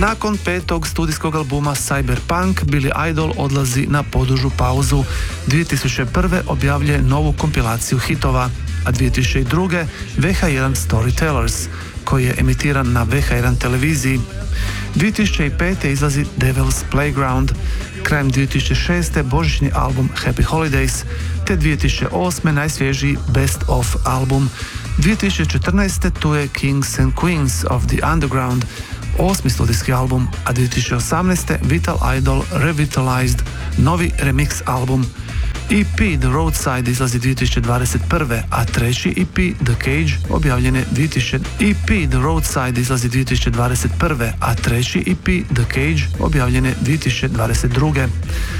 Nakon 5. studijskog albuma Cyberpunk, Billy Idol odlazi na podužu pauzu. 2001. objavljuje novu kompilaciju hitova, a 2002. VH1 Storytellers, koji je emitiran na VH1 televiziji. 2005. izlazi Devil's Playground, krajem 2006. božićni album Happy Holidays, te 2008. najsvježiji Best of album. 2014. tu je Kings and Queens of the Underground, 8. studijski album, a 2018. Vital Idol Revitalized, novi remix album. EP The Roadside izlazi 2021. a treći EP The Cage objavljen je 2022.